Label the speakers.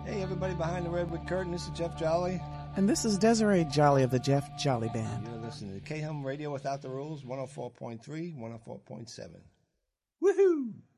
Speaker 1: Hey, everybody behind the Redwood Curtain, this is Jeff Jolly.
Speaker 2: And this is Desiree Jolly of the Jeff Jolly Band.
Speaker 1: You're listening to KHUM Radio Without the Rules, 104.3, 104.7.
Speaker 2: Woohoo!